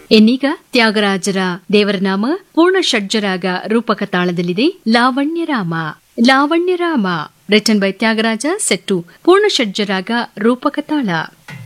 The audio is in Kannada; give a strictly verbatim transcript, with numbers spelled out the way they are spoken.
ಇನ್ನೀಗ ತ್ಯಾಗರಾಜರ ದೇವರನಾಮ ಪೂರ್ಣ ಷಡ್ಜರಾಗ ರೂಪಕ ತಾಳದಲ್ಲಿದೆ ಲಾವಣ್ಯರಾಮ. ಲಾವಣ್ಯರಾಮ ರಿಟನ್ ಬೈ ತ್ಯಾಗರಾಜ, ಸೆಟ್ಟು ಪೂರ್ಣ ಷಡ್ಜರಾಗ ರೂಪಕ ತಾಳ.